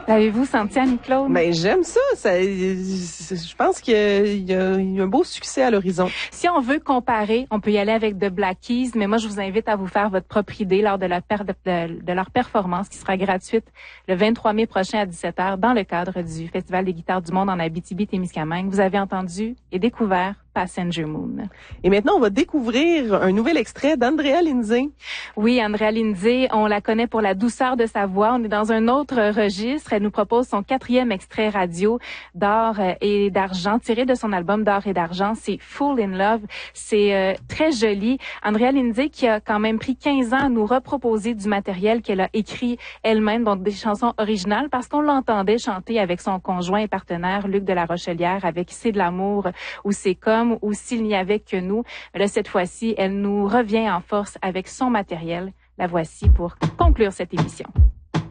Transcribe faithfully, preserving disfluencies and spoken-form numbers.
L'avez-vous senti, Annie-Claude? Ben, j'aime ça. ça je pense qu'il y a, il y a, il y a un beau succès à l'horizon. Si on veut comparer, on peut y aller avec The Black Keys, mais moi, je vous invite à vous faire votre propre idée lors de leur, per de, de, de leur performance qui sera gratuite le vingt-trois mai prochain à dix-sept heures dans le cadre du Festival des guitares du monde en Abitibi-Témiscamingue. Vous avez entendu et découvert Passenger Moon. Et maintenant, on va découvrir un nouvel extrait d'Andrea Lindsay. Oui, Andrea Lindsay, on la connaît pour la douceur de sa voix. On est dans un autre registre. Elle nous propose son quatrième extrait radio d'or et d'argent, tiré de son album d'or et d'argent. C'est Full in Love. C'est euh, très joli. Andrea Lindsay qui a quand même pris quinze ans à nous reproposer du matériel qu'elle a écrit elle-même, donc des chansons originales, parce qu'on l'entendait chanter avec son conjoint et partenaire Luc de la Rochelière avec C'est de l'amour ou C'est comme ou S'il n'y avait que nous. Là, cette fois-ci, elle nous revient en force avec son matériel. La voici pour conclure cette émission.